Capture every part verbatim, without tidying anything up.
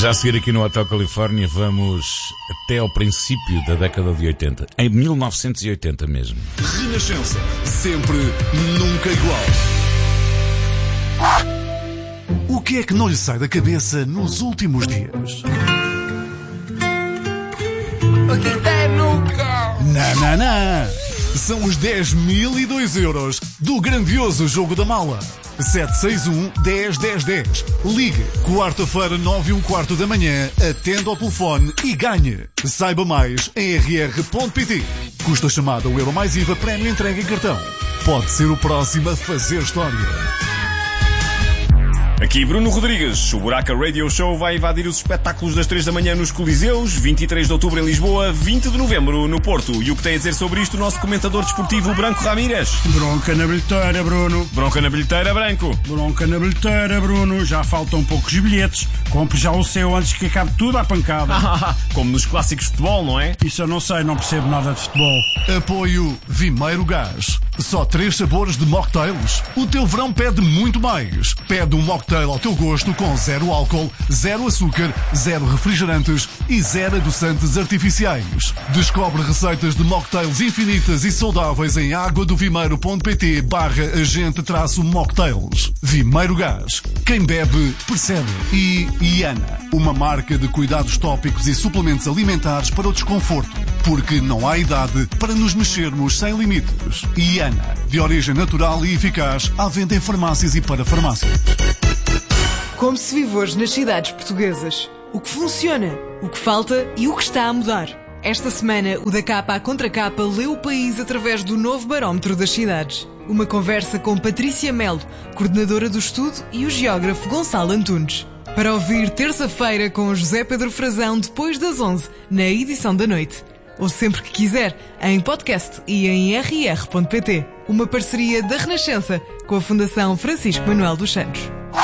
Já a seguir aqui no Hotel Califórnia vamos até ao princípio da década de oitenta, em mil novecentos e oitenta mesmo. Renascença, sempre, nunca igual. O que é que não lhe sai da cabeça nos últimos dias? O que tem nunca? Não, não, não. São os dez mil e dois euros do grandioso Jogo da Mala. sete seis um, dez, dez, dez. Ligue, quarta-feira, nove e um quarto da manhã, atenda ao telefone e ganhe. Saiba mais em r r ponto p t. Custa chamada o Euro mais I V A, prémio entrega em cartão. Pode ser o próximo a fazer história. Aqui Bruno Rodrigues. O Buraca Radio Show vai invadir os espetáculos das três da manhã nos Coliseus, vinte e três de outubro em Lisboa, vinte de novembro no Porto. E o que tem a dizer sobre isto o nosso comentador desportivo Branco Ramírez? Bronca na bilheteira, Bruno. Bronca na bilheteira, Branco. Bronca na bilheteira, Bruno. Já faltam poucos bilhetes. Compre já o seu antes que acabe tudo à pancada. Como nos clássicos de futebol, não é? Isso eu não sei, não percebo nada de futebol. Apoio Vimeiro Gás. Só três sabores de mocktails? O teu verão pede muito mais. Pede um mocktail ao teu gosto com zero álcool, zero açúcar, zero refrigerantes e zero adoçantes artificiais. Descobre receitas de mocktails infinitas e saudáveis em aguadovimeiro.pt barra agente traço mocktails. Vimeiro Gás. Quem bebe, percebe. E Iana, uma marca de cuidados tópicos e suplementos alimentares para o desconforto. Porque não há idade para nos mexermos sem limites. Iana, de origem natural e eficaz, à venda em farmácias e para farmácias. Como se vive hoje nas cidades portuguesas? O que funciona, o que falta e o que está a mudar? Esta semana, o Da Capa à Contra Capa leu o país através do novo barómetro das cidades. Uma conversa com Patrícia Melo, coordenadora do estudo, e o geógrafo Gonçalo Antunes. Para ouvir terça-feira com José Pedro Frazão depois das onze, na edição da noite. Ou sempre que quiser, em podcast e em r r ponto p t. Uma parceria da Renascença com a Fundação Francisco Manuel dos Santos.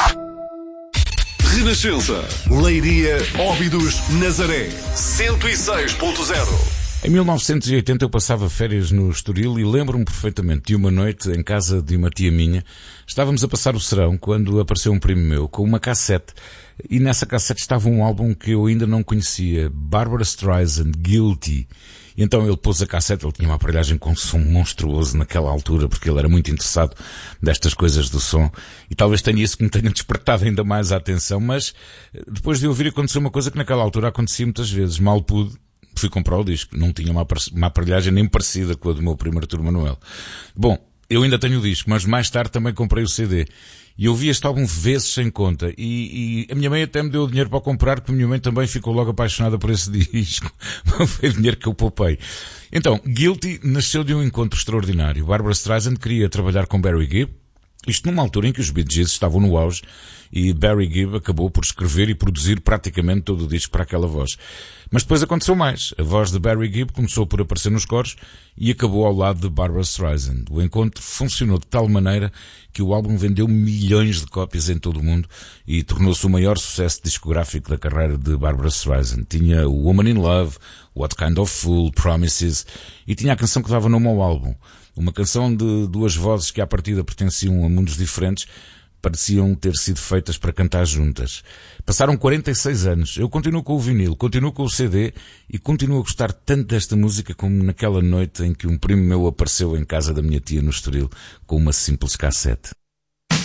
Renascença, Leiria, Óbidos, Nazaré, cento e seis ponto zero. Em mil novecentos e oitenta eu passava férias no Estoril e lembro-me perfeitamente de uma noite em casa de uma tia minha. Estávamos a passar o serão quando apareceu um primo meu com uma cassete. E nessa cassete estava um álbum que eu ainda não conhecia, Barbra Streisand, Guilty. E então ele pôs a cassete, ele tinha uma aparelhagem com som monstruoso naquela altura, porque ele era muito interessado destas coisas do som. E talvez tenha isso que me tenha despertado ainda mais a atenção, mas depois de ouvir aconteceu uma coisa que naquela altura acontecia muitas vezes. Mal pude, fui comprar o disco. Não tinha uma, uma aparelhagem nem parecida com a do meu primo Artur Manuel. Bom, eu ainda tenho o disco, mas mais tarde também comprei o C D. E eu vi este álbum vezes sem conta. E, e a minha mãe até me deu o dinheiro para comprar, porque a minha mãe também ficou logo apaixonada por esse disco. Foi o dinheiro que eu poupei. Então, Guilty nasceu de um encontro extraordinário. Barbra Streisand queria trabalhar com Barry Gibb. Isto numa altura em que os Bee Gees estavam no auge e Barry Gibb acabou por escrever e produzir praticamente todo o disco para aquela voz. Mas depois aconteceu mais. A voz de Barry Gibb começou por aparecer nos coros e acabou ao lado de Barbra Streisand. O encontro funcionou de tal maneira que o álbum vendeu milhões de cópias em todo o mundo e tornou-se o maior sucesso discográfico da carreira de Barbra Streisand. Tinha o Woman in Love, What Kind of Fool, Promises e tinha a canção que dava nome ao álbum. Uma canção de duas vozes que à partida pertenciam a mundos diferentes, pareciam ter sido feitas para cantar juntas. Passaram quarenta e seis anos. Eu continuo com o vinil, continuo com o C D e continuo a gostar tanto desta música como naquela noite em que um primo meu apareceu em casa da minha tia no Estoril com uma simples cassete.